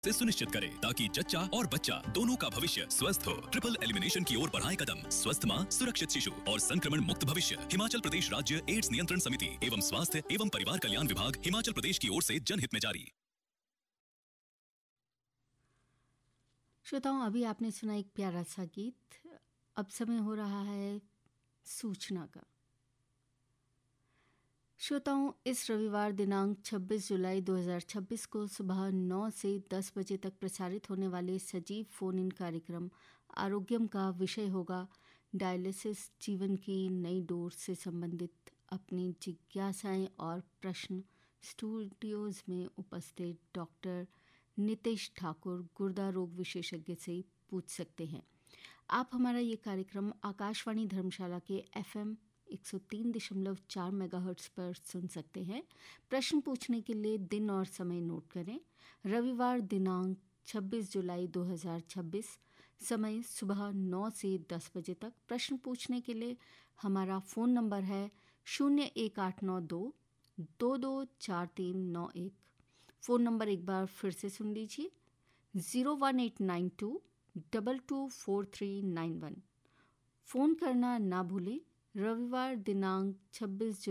से सुनिश्चित करें ताकि जच्चा और बच्चा दोनों का भविष्य स्वस्थ हो। ट्रिपल एलिमिनेशन की ओर बढ़ाएं कदम। स्वस्थ माँ, सुरक्षित शिशु और संक्रमण मुक्त भविष्य। हिमाचल प्रदेश राज्य एड्स नियंत्रण समिति एवं स्वास्थ्य एवं परिवार कल्याण विभाग हिमाचल प्रदेश की ओर से जनहित में जारी। श्रोताओं, अभी आपने सुना एक प्यारा सा गीत। अब समय हो रहा है सूचना का। श्रोताओं, इस रविवार दिनांक 26 जुलाई 2026 को सुबह 9 से 10 बजे तक प्रसारित होने वाले सजीव फोन इन कार्यक्रम आरोग्यम का विषय होगा डायलिसिस, जीवन की नई डोर से संबंधित अपनी जिज्ञासाएं और प्रश्न स्टूडियोज में उपस्थित डॉक्टर नितेश ठाकुर, गुर्दा रोग विशेषज्ञ से पूछ सकते हैं। आप हमारा ये कार्यक्रम आकाशवाणी धर्मशाला के FM 103.4 मेगाहर्ट्ज़ पर सुन सकते हैं। प्रश्न पूछने के लिए दिन और समय नोट करें। रविवार दिनांक 26 जुलाई 2026, समय सुबह 9 से 10 बजे तक। प्रश्न पूछने के लिए हमारा फ़ोन नंबर है 01892 224391। फ़ोन नंबर एक बार फिर से सुन लीजिए, 01892 224391। फ़ोन करना ना भूलें। रविवार दिनांक 26